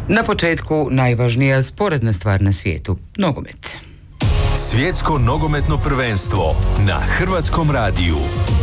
Na početku najvažnija sporedna stvar na svijetu, nogomet. Svjetsko nogometno prvenstvo na Hrvatskom radiju.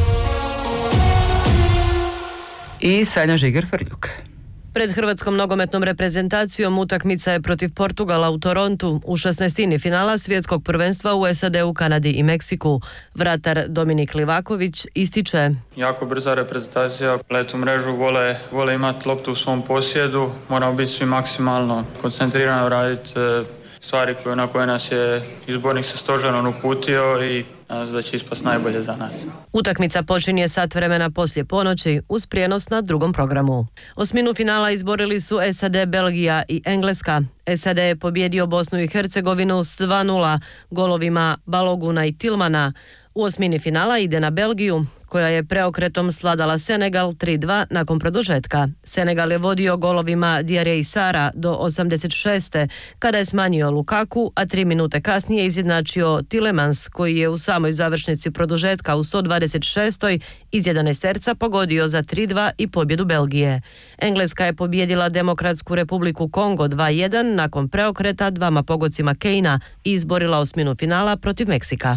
I Sanja Žiger-Frljuk. Pred hrvatskom nogometnom reprezentacijom utakmica je protiv Portugala u Torontu u 16. finala svjetskog prvenstva u SAD-u, Kanadi i Meksiku. Vratar Dominik Livaković ističe: jako brza reprezentacija, let u mrežu, vole imati loptu u svom posjedu, moramo biti svi maksimalno koncentrirano raditi stvari na koje nas je izbornik sa stožerom uputio i nadam se da će ispast najbolje za nas. Utakmica počinje sat vremena poslije ponoći uz prijenos na drugom programu. Osminu finala izborili su SAD, Belgija i Engleska. SAD je pobijedio Bosnu i Hercegovinu s 2:0 golovima Baloguna i Tilmana. U osmini finala ide na Belgiju, koja je preokretom svladala Senegal 3:2 nakon produžetka. Senegal je vodio golovima Diarra i Sara do 86. kada je smanjio Lukaku, a 3 minute kasnije izjednačio Tielemans, koji je u samoj završnici produžetka u 126. iz 11 pogodio za 3:2 i pobjedu Belgije. Engleska je pobijedila Demokratsku republiku Kongo 2:1 nakon preokreta dvama pogodcima Keina i izborila osminu finala protiv Meksika.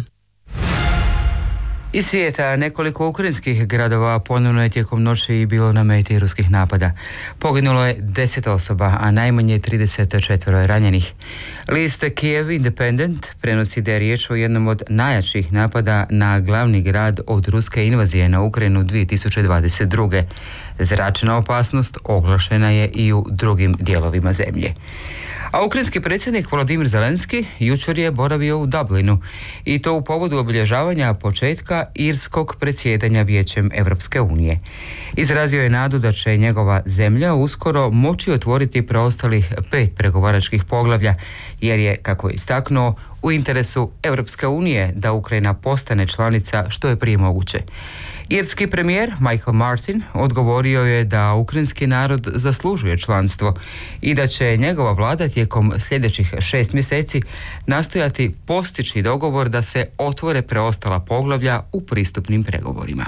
Iz svijeta nekoliko ukrajinskih gradova ponovno je tijekom noći bilo na meti ruskih napada. Poginulo je 10 osoba, a najmanje 34 je ranjenih. List Kiev Independent prenosi da je riječ o jednom od najjačih napada na glavni grad od ruske invazije na Ukrajinu 2022. Zračna opasnost oglašena je i u drugim dijelovima zemlje. A ukrajinski predsjednik Volodymyr Zelenski jučer je boravio u Dublinu i to u povodu obilježavanja početka irskog predsjedanja Vijećem Europske unije. Izrazio je nadu da će njegova zemlja uskoro moći otvoriti preostalih 5 pregovaračkih poglavlja, jer je, kako je istaknuo, u interesu Europske unije da Ukrajina postane članica što je prije moguće. Irski premijer Michael Martin odgovorio je da ukrajinski narod zaslužuje članstvo i da će njegova vlada tijekom sljedećih 6 mjeseci nastojati postići dogovor da se otvore preostala poglavlja u pristupnim pregovorima.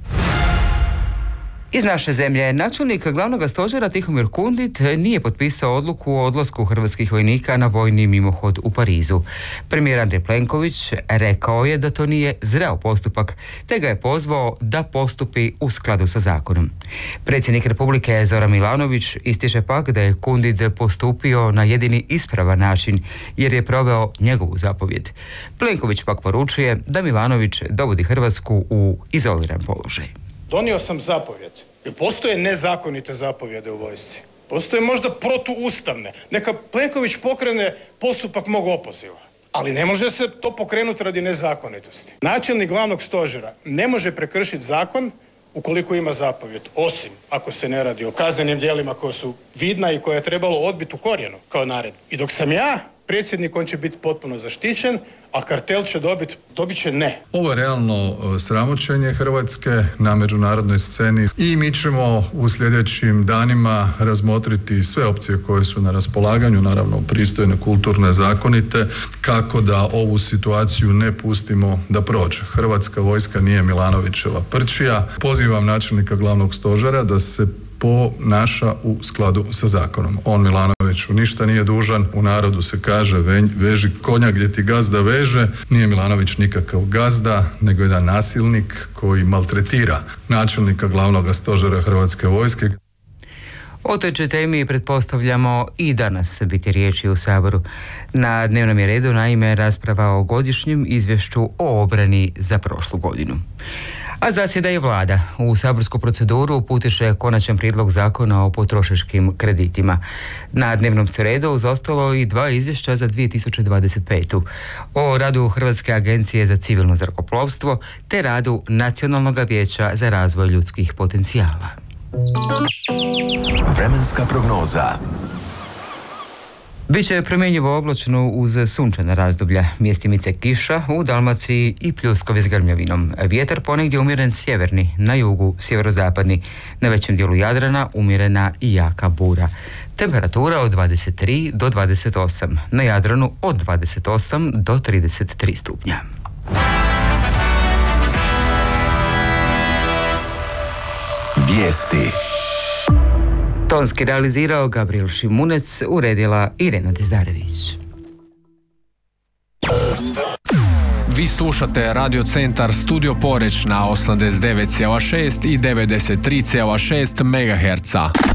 Iz naše zemlje, načelnik glavnog stožera Tihomir Kundit nije potpisao odluku o odlasku hrvatskih vojnika na vojni mimohod u Parizu. Premijer Andrej Plenković rekao je da to nije zreo postupak, te ga je pozvao da postupi u skladu sa zakonom. Predsjednik Republike Zoran Milanović ističe pak da je Kundit postupio na jedini ispravan način, jer je proveo njegovu zapovjed. Plenković pak poručuje da Milanović dovodi Hrvatsku u izoliran položaj. Donio sam zapovjed. Jer postoje nezakonite zapovjede u vojsci. Postoje možda protuustavne. Neka Plenković pokrene postupak mog opoziva. Ali ne može se to pokrenuti radi nezakonitosti. Načelnik glavnog stožera ne može prekršiti zakon ukoliko ima zapovjed, osim ako se ne radi o kaznenim djelima koja su vidna i koja je trebalo odbiti u korijenu kao naredbu. I dok sam ja predsjednik, on će biti potpuno zaštićen, a kartel će dobit će ne. Ovo je realno sramoćenje Hrvatske na međunarodnoj sceni i mi ćemo u sljedećim danima razmotriti sve opcije koje su na raspolaganju, naravno pristojne, kulturne, zakonite, kako da ovu situaciju ne pustimo da prođe. Hrvatska vojska nije Milanovićeva prčija. Pozivam načelnika glavnog stožera da se ponaša u skladu sa zakonom. On Milanoviću ništa nije dužan, u narodu se kaže veži konja gdje ti gazda veže. Nije Milanović nikakav gazda, nego jedan nasilnik koji maltretira načelnika glavnog stožera Hrvatske vojske. O toj će temi pretpostavljamo i danas biti riječi u Saboru. Na dnevnom je redu naime rasprava o godišnjem izvješću o obrani za prošlu godinu. A zasjeda je vlada. U saborsku proceduru uputiše konačan prijedlog zakona o potrošačkim kreditima. Na dnevnom se redu uz ostalo i 2 izvješća za 2025. O radu Hrvatske agencije za civilno zrakoplovstvo te radu Nacionalnog vijeća za razvoj ljudskih potencijala. Vremenska prognoza. Biće promjenjivo oblačno uz sunčana razdoblja, mjestimice kiša u Dalmaciji i pljuskovi s grmljavinom. Vjetar ponegdje umjeren sjeverni, na jugu sjeverozapadni, na većem dijelu Jadrana umjerena i jaka bura. Temperatura od 23 do 28, na Jadranu od 28 do 33 stupnja. Vijesti. Tonski realizirao Gabriel Šimunec, uredila Irena Dizdarević. Vi slušate Radio Centar Studio Poreč na 89,6 i 93,6 MHz.